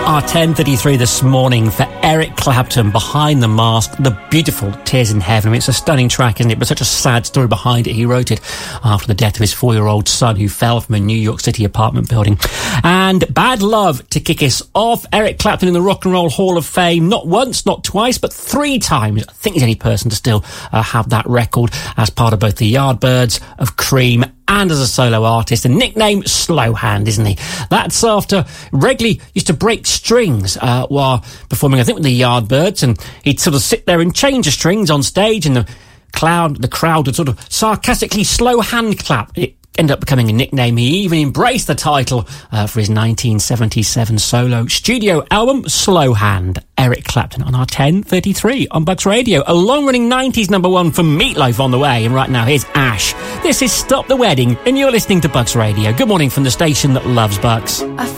Our 10:33 this morning for Eric Clapton, Behind the Mask, the beautiful Tears in Heaven. I mean, it's a stunning track, isn't it? But such a sad story behind it. He wrote it after the death of his 4-year-old son who fell from a New York City apartment building. And Bad Love to kick us off. Eric Clapton in the Rock and Roll Hall of Fame, not once, not twice, but 3 times. I think he's the only person to still have that record as part of both the Yardbirds, of Cream, and as a solo artist, a nickname Slow Hand, isn't he? That's after regularly used to break strings while performing, I think, with the Yardbirds, and he'd sort of sit there and change the strings on stage, and the crowd would sort of sarcastically slow hand clap. It ended up becoming a nickname. He even embraced the title for his 1977 solo studio album, Slow Hand. Eric Clapton on our 10:33 on Bucks Radio. A long-running 90s number one for Meatloaf on the way. And right now, here's Ash. This is Stop the Wedding, and you're listening to Bucks Radio. Good morning from the station that loves Bucks.